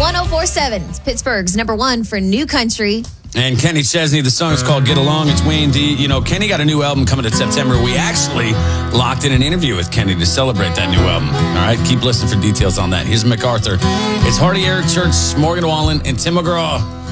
1047. It's Pittsburgh's number one for new country. And Kenny Chesney, the song is called Get Along. It's Wayne D. You know, Kenny got a new album coming in September. We actually locked in an interview with Kenny to celebrate that new album. All right, keep listening for details on that. Here's MacArthur. It's Hardy Eric Church, Morgan Wallen, and Tim McGraw.